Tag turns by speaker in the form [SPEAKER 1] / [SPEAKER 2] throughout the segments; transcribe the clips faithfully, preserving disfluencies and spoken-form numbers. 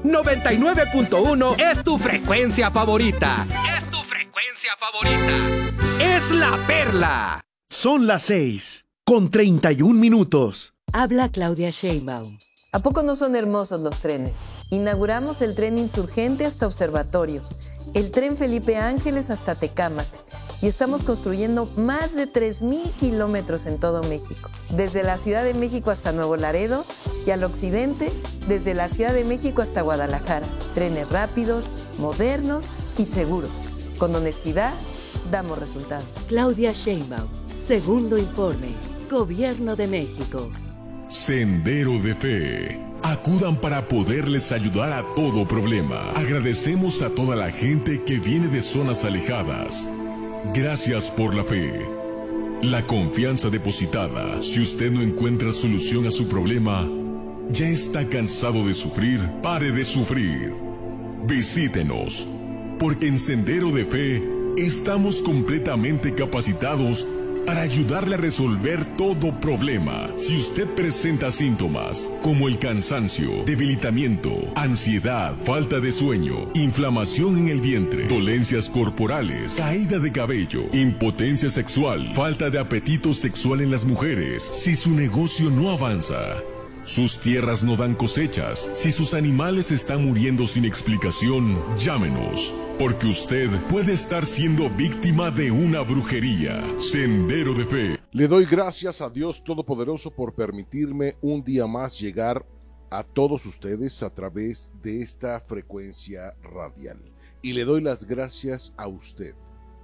[SPEAKER 1] noventa y nueve punto uno es tu frecuencia favorita. Es tu frecuencia favorita. Es La Perla.
[SPEAKER 2] Son las seis con treinta y un minutos.
[SPEAKER 3] Habla Claudia Sheinbaum.
[SPEAKER 4] ¿A poco no son hermosos los trenes? Inauguramos el tren Insurgente hasta Observatorio, el tren Felipe Ángeles hasta Tecámac, y estamos construyendo más de tres mil kilómetros en todo México, desde la Ciudad de México hasta Nuevo Laredo y al occidente, desde la Ciudad de México hasta Guadalajara. Trenes rápidos, modernos y seguros. Con honestidad, damos resultados.
[SPEAKER 3] Claudia Sheinbaum, segundo informe, Gobierno de México.
[SPEAKER 5] Sendero de Fe. Acudan para poderles ayudar a todo problema. Agradecemos a toda la gente que viene de zonas alejadas. Gracias por la fe. La confianza depositada. Si usted no encuentra solución a su problema, ya está cansado de sufrir, pare de sufrir. Visítenos, porque en Sendero de Fe estamos completamente capacitados para ayudarle a resolver todo problema. Si usted presenta síntomas como el cansancio, debilitamiento, ansiedad, falta de sueño, inflamación en el vientre, dolencias corporales, caída de cabello, impotencia sexual, falta de apetito sexual en las mujeres, si su negocio no avanza, sus tierras no dan cosechas, si sus animales están muriendo sin explicación, llámenos. Porque usted puede estar siendo víctima de una brujería. Sendero de Fe.
[SPEAKER 6] Le doy gracias a Dios Todopoderoso por permitirme un día más llegar a todos ustedes a través de esta frecuencia radial. Y le doy las gracias a usted,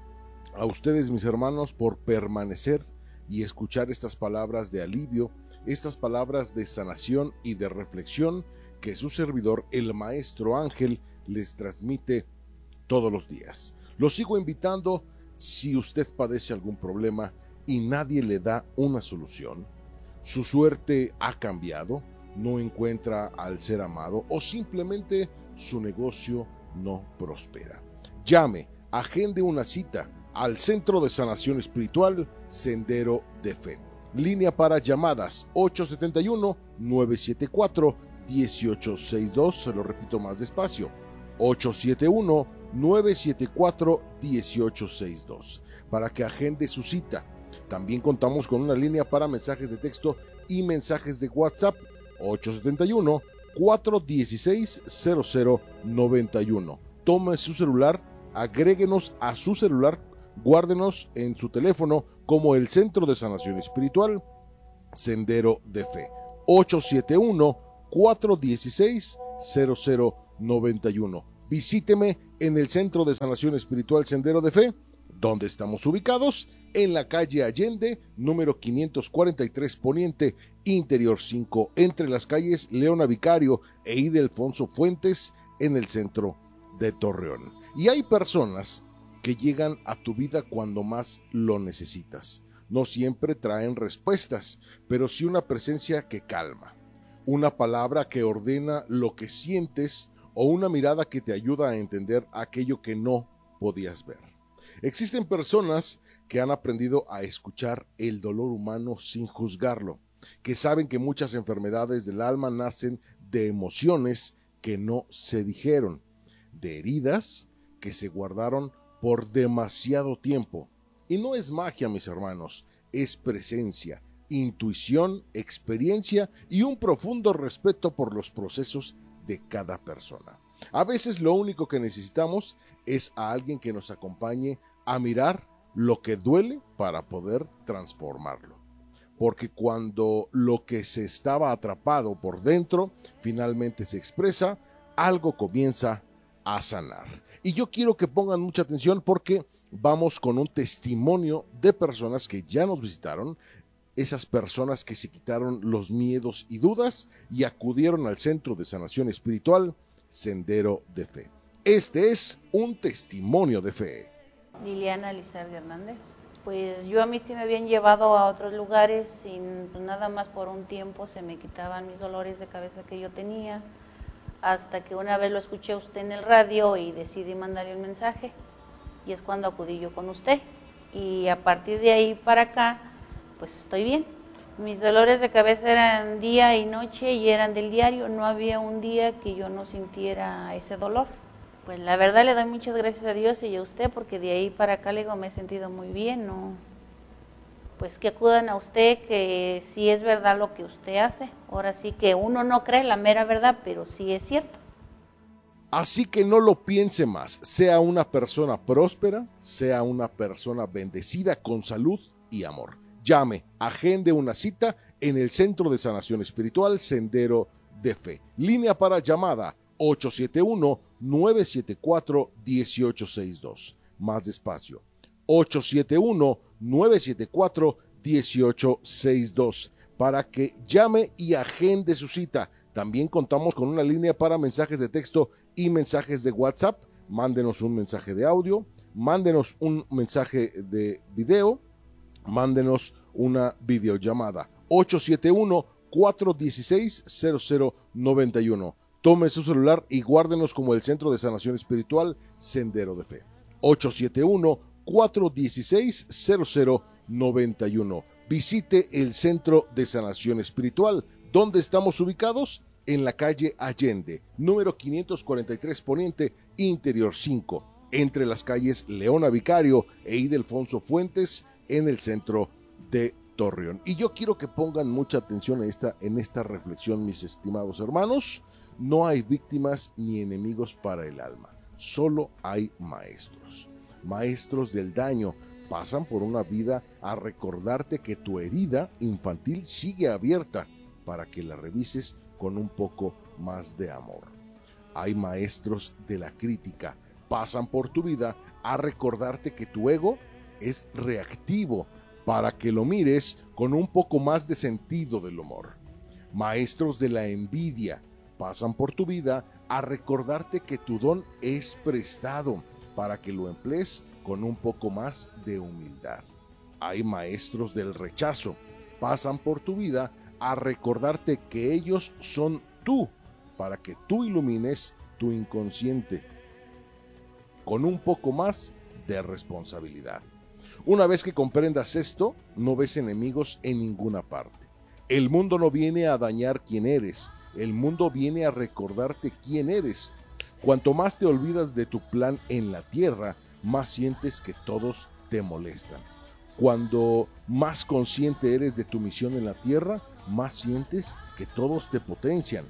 [SPEAKER 6] a ustedes mis hermanos, por permanecer y escuchar estas palabras de alivio, estas palabras de sanación y de reflexión que su servidor, el Maestro Ángel, les transmite todos los días. Lo sigo invitando, si usted padece algún problema y nadie le da una solución, su suerte ha cambiado, no encuentra al ser amado o simplemente su negocio no prospera. Llame, agende una cita al Centro de Sanación Espiritual Sendero de Fe. Línea para llamadas ocho siete uno, nueve siete cuatro, uno ocho seis dos, se lo repito más despacio, ocho siete uno, nueve siete cuatro, uno ocho seis dos, para que agende su cita. También contamos con una línea para mensajes de texto y mensajes de WhatsApp, ocho siete uno, cuatro uno seis, cero cero nueve uno. Tome su celular, agréguenos a su celular, guárdenos en su teléfono como el Centro de Sanación Espiritual Sendero de Fe, ocho siete uno, cuatro uno seis, cero cero nueve uno. Visíteme en el Centro de Sanación Espiritual Sendero de Fe, donde estamos ubicados, en la calle Allende, número quinientos cuarenta y tres Poniente, Interior cinco, entre las calles Leona Vicario e Ildefonso Fuentes, en el centro de Torreón. Y hay personas que llegan a tu vida cuando más lo necesitas. No siempre traen respuestas, pero sí una presencia que calma, una palabra que ordena lo que sientes, o una mirada que te ayuda a entender aquello que no podías ver. Existen personas que han aprendido a escuchar el dolor humano sin juzgarlo, que saben que muchas enfermedades del alma nacen de emociones que no se dijeron, de heridas que se guardaron por demasiado tiempo. Y no es magia, mis hermanos, es presencia, intuición, experiencia y un profundo respeto por los procesos de cada persona. A veces lo único que necesitamos es a alguien que nos acompañe a mirar lo que duele para poder transformarlo. Porque cuando lo que se estaba atrapado por dentro finalmente se expresa, algo comienza a sanar. Y yo quiero que pongan mucha atención porque vamos con un testimonio de personas que ya nos visitaron, esas personas que se quitaron los miedos y dudas y acudieron al Centro de Sanación Espiritual Sendero de Fe. Este es un testimonio de fe.
[SPEAKER 7] Liliana Lizardi Hernández. Pues yo a mí sí me habían llevado a otros lugares, sin pues nada más por un tiempo se me quitaban mis dolores de cabeza que yo tenía, hasta que una vez lo escuché a usted en el radio y decidí mandarle un mensaje, y es cuando acudí yo con usted, y a partir de ahí para acá, pues estoy bien. Mis dolores de cabeza eran día y noche y eran del diario, no había un día que yo no sintiera ese dolor. Pues la verdad le doy muchas gracias a Dios y a usted, porque de ahí para acá le digo, me he sentido muy bien, ¿no? Pues que acudan a usted, que sí es verdad lo que usted hace. Ahora sí que uno no cree la mera verdad, pero sí es cierto.
[SPEAKER 6] Así que no lo piense más, sea una persona próspera, sea una persona bendecida con salud y amor. Llame, agende una cita en el Centro de Sanación Espiritual Sendero de Fe. Línea para llamada ocho siete uno, nueve siete cuatro, uno ocho seis dos. Más despacio, ocho siete uno, nueve siete cuatro, uno ocho seis dos, para que llame y agende su cita. También contamos con una línea para mensajes de texto y mensajes de WhatsApp. Mándenos un mensaje de audio, mándenos un mensaje de video, mándenos una videollamada. ocho siete uno, cuatro uno seis, cero cero nueve uno. Tome su celular y guárdenos como el Centro de Sanación Espiritual Sendero de Fe. ocho siete uno, cuatro uno seis, cero cero nueve uno. Visite el Centro de Sanación Espiritual. ¿Dónde estamos ubicados? En la calle Allende, número quinientos cuarenta y tres Poniente, Interior cinco, entre las calles Leona Vicario e Ildefonso Fuentes, en el centro de Torreón. Y yo quiero que pongan mucha atención a esta, en esta reflexión, mis estimados hermanos. No hay víctimas ni enemigos para el alma, solo hay maestros. Maestros del daño pasan por una vida a recordarte que tu herida infantil sigue abierta para que la revises con un poco más de amor. Hay maestros de la crítica, pasan por tu vida a recordarte que tu ego es reactivo para que lo mires con un poco más de sentido del humor. Maestros de la envidia pasan por tu vida a recordarte que tu don es prestado para que lo emplees con un poco más de humildad. Hay maestros del rechazo, pasan por tu vida a recordarte que ellos son tú, para que tú ilumines tu inconsciente con un poco más de responsabilidad. Una vez que comprendas esto, no ves enemigos en ninguna parte. El mundo no viene a dañar quién eres, el mundo viene a recordarte quién eres. Cuanto más te olvidas de tu plan en la tierra, más sientes que todos te molestan. Cuando más consciente eres de tu misión en la tierra, más sientes que todos te potencian.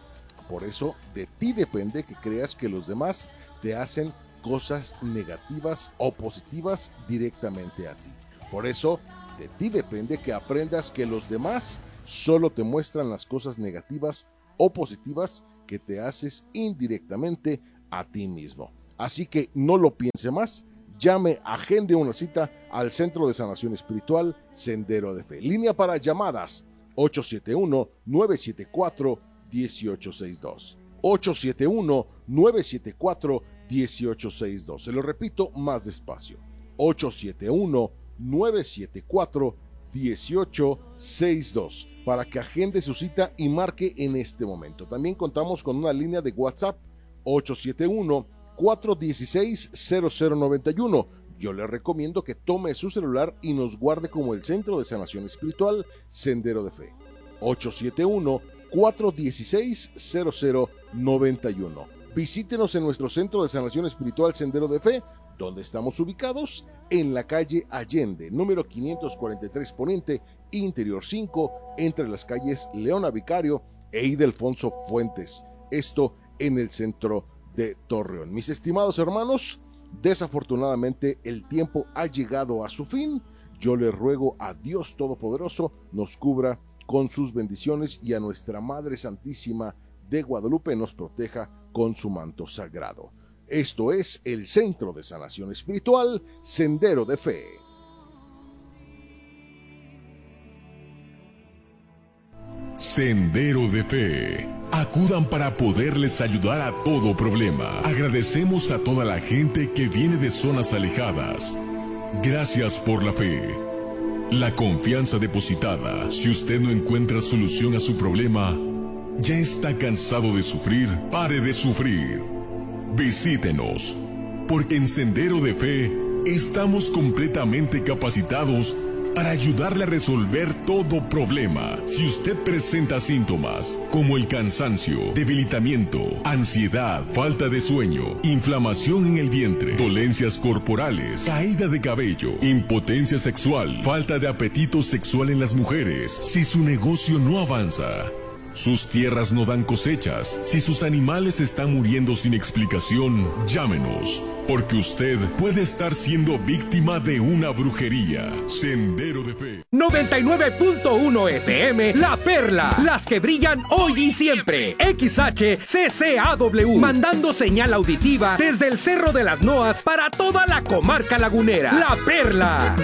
[SPEAKER 6] Por eso, de ti depende que creas que los demás te hacen cosas negativas o positivas directamente a ti. Por eso, de ti depende que aprendas que los demás solo te muestran las cosas negativas o positivas que te haces indirectamente a ti mismo. Así que no lo piense más. Llame, agende una cita al Centro de Sanación Espiritual Sendero de Fe. Línea para llamadas ocho siete uno, nueve siete cuatro, uno ocho seis dos. ocho siete uno, nueve siete cuatro, uno ocho seis dos. Se lo repito más despacio. ocho siete uno, nueve siete cuatro, uno ocho seis dos. Para que agende su cita y marque en este momento. También contamos con una línea de WhatsApp ocho siete uno, cuatro uno seis, cero cero nueve uno. Yo le recomiendo que tome su celular y nos guarde como el Centro de Sanación Espiritual Sendero de Fe. ocho siete uno, cuatro uno seis, cero cero nueve uno. Visítenos en nuestro Centro de Sanación Espiritual Sendero de Fe, donde estamos ubicados en la calle Allende, número quinientos cuarenta y tres Poniente, Interior cinco, entre las calles Leona Vicario e Ildefonso Fuentes. Esto en el centro de Torreón. Mis estimados hermanos, desafortunadamente el tiempo ha llegado a su fin. Yo le ruego a Dios Todopoderoso nos cubra con sus bendiciones y a nuestra Madre Santísima de Guadalupe nos proteja con su manto sagrado. Esto es el Centro de Sanación Espiritual Sendero de Fe.
[SPEAKER 5] Sendero de Fe. Acudan para poderles ayudar a todo problema. Agradecemos a toda la gente que viene de zonas alejadas. Gracias por la fe. La confianza depositada. Si usted no encuentra solución a su problema, ya está cansado de sufrir, pare de sufrir. Visítenos, porque en Sendero de Fe estamos completamente capacitados para ayudarle a resolver todo problema. Si usted presenta síntomas como el cansancio, debilitamiento, ansiedad, falta de sueño, inflamación en el vientre, dolencias corporales, caída de cabello, impotencia sexual, falta de apetito sexual en las mujeres, si su negocio no avanza, sus tierras no dan cosechas, si sus animales están muriendo sin explicación, llámenos, porque usted puede estar siendo víctima de una brujería. Sendero de Fe.
[SPEAKER 1] noventa y nueve punto uno F M, La Perla, las que brillan hoy y siempre. X H C C A W, mandando señal auditiva desde el Cerro de las Noas para toda la comarca lagunera. La Perla.